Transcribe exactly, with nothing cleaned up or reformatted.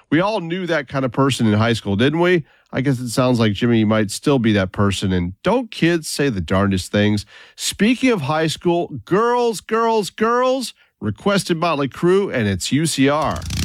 We all knew that kind of person in high school, didn't we? I guess it sounds like Jimmy might still be that person. And don't kids say the darndest things? Speaking of high school, girls, girls, girls, requested Motley Crue, and it's U C R.